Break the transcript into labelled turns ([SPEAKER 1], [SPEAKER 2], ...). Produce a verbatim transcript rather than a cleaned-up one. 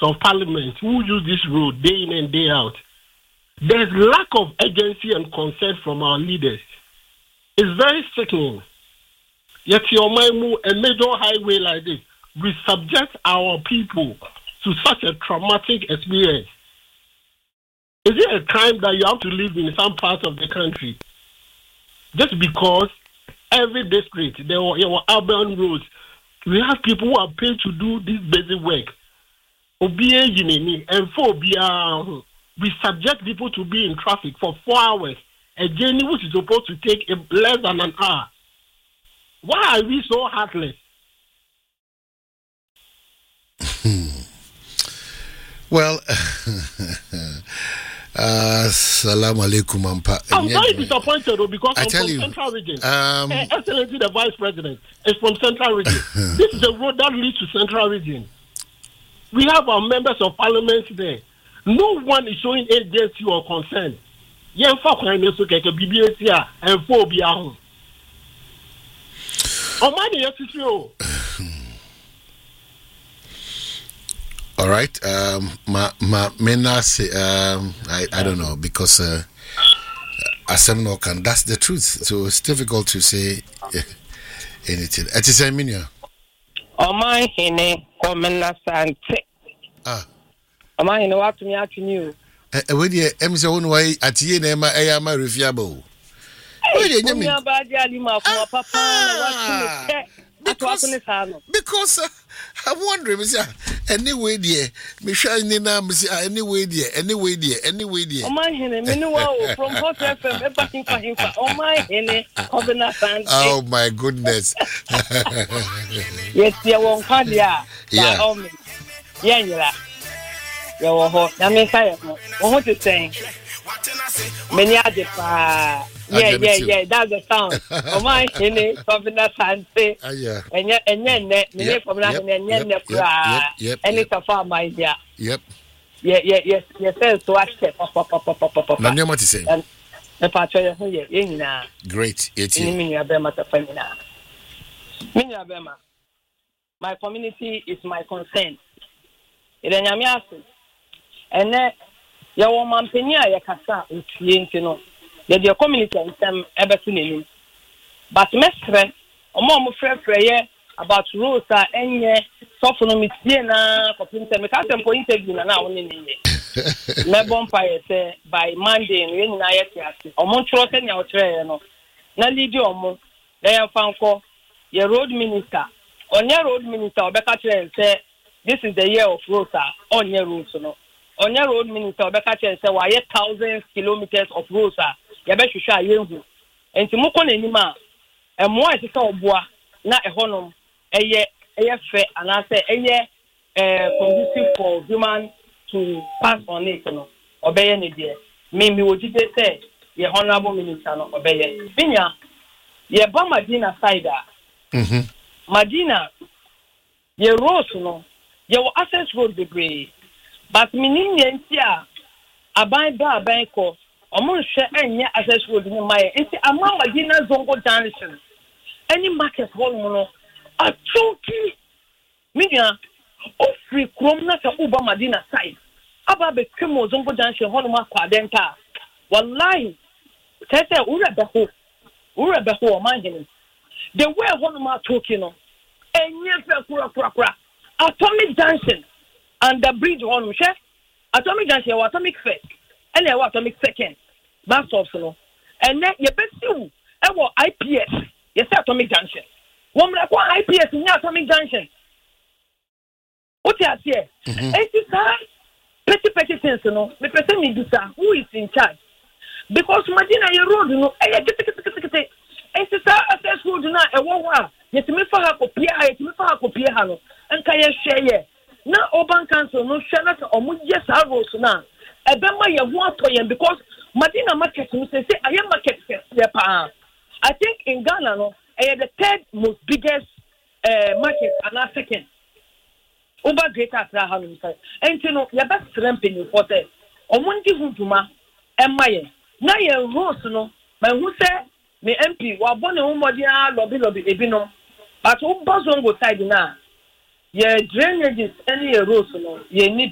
[SPEAKER 1] of parliament who use this road day in and day out, there's lack of urgency and consent from our leaders. It's very sickening. Yet your mind a major highway like this, we subject our people to such a traumatic experience. Is it a crime that you have to live in some parts of the country just because every district there were, there were urban roads? We have people who are paid to do this basic work. And for we subject people to be in traffic for four hours, a journey which is supposed to take less than an hour. Why are we so heartless?
[SPEAKER 2] Well, uh, salam alaikum, Ampa.
[SPEAKER 1] I'm very disappointed though, because
[SPEAKER 2] I
[SPEAKER 1] I'm
[SPEAKER 2] tell
[SPEAKER 1] from
[SPEAKER 2] you,
[SPEAKER 1] Central Region.
[SPEAKER 2] Um,
[SPEAKER 1] uh, Excellency, the Vice President is from Central Region. This is the road that leads to Central Region. We have our members of parliament there. No one is showing agency or concern. Yeah, fuck my name, so get a B B S here and four be at home. Oh, my dear,
[SPEAKER 2] all right. Um, ma ma mena say um, I I don't know, because uh, Assembly can. That's the truth. So it's difficult to say anything. It is a minia.
[SPEAKER 3] Oh my hene, komena sante.
[SPEAKER 2] Ah.
[SPEAKER 3] Oh my hene, what me at you?
[SPEAKER 2] Eh, where the M C one way at ye na ma eh ma refiable. Where the nyame?
[SPEAKER 3] Ya ba dia lima for papa na what me
[SPEAKER 2] because because uh, I'm wondering, Mister. Anyway, dear, Michelle Nina, Mister. Anyway, dear, anyway, dear, anyway, dear.
[SPEAKER 3] Oh my hene, me no from Hot F M, everything for him. Oh my hene, Covenant Sante.
[SPEAKER 2] Oh my goodness.
[SPEAKER 3] Yes, you won't call ya.
[SPEAKER 2] Yeah.
[SPEAKER 3] Oh me. Yeah, yeah. You were hot. I mean, I want to say. Many other pa. Yeah, yeah, yeah. That's the sound. Oh my, hene, Covenant Sante.
[SPEAKER 2] Ah yeah.
[SPEAKER 3] And yet, and yet, me from that, and yet, yep,
[SPEAKER 2] yep.
[SPEAKER 3] And it's a farm idea.
[SPEAKER 2] Yep.
[SPEAKER 3] Yeah, yeah, yes, yes. So I said, pop, pop, pop, pop, pop, pop.
[SPEAKER 2] Now, what to say?
[SPEAKER 3] And the patron, yeah, yeah.
[SPEAKER 2] Great. It's
[SPEAKER 3] In Minia Bema to Femina. Minia Bema. My community is my concern. It ain't Yamiasi. And then, your woman Penia, your casa, it's you. Your community and some ever but mestre, a mom of prayer about Rosa and ye, softening Siena, for Pinter, for interview now in the Melbourne Fire say by Monday and Ring Niat, or Montreal and your train. Nali Diomo, they are found call your road minister, on your road minister, Becca say, this is the year of Rosa, on your road. On your road minister, Becca say, why thousands kilometers of Rosa. Yabe shusha yengu enti mukọ na enima emo a sika oboa na ehonom eye eye fe anase eye eh conducive for human to pass on it no obeye ne de me me wojide say ye honorable minister no obeye binya ye ba Madina side
[SPEAKER 2] mhm
[SPEAKER 3] Madina ye road no ye wo access road degree but minim ye ntia aban ba aban ko Among share any access road in my into among Madina Zongo Junction. Any market hall mono a choky media of free cromna to Uba Madina side. About the Kimo Zongo Junction, Honoma Quadenta. Wallahi, Tessa Ura Beho, Ura Beho, Mandarin. The way Honoma talking on and yes, Atomic Junction and the bridge on chef. Atomic Junction, Atomic First. And then atomic second. That's also. And then you bet you, I want I P S. Yes, atomic junction. One like one I P S in atomic junction. What you say? It is a petty petty things, you know. The person who is in charge. Because Madina, your road, you know, I get it. It's a access road now, a war. Yet me for her copy, I me for her copy, hello. And can you share? Now, urban council, no share that or just our roads now. Ebema ye want to yen because Madina market you say I am market I think in Ghana no eh the third most biggest uh, market and a second over greater Accra Hanu say and you know you best ramping you for say omundi huduma emma ye na ye roads no my who say me M P wa born e humodi a lobby lobby ebinom but who boss on go side na ye drainages any roads no ye need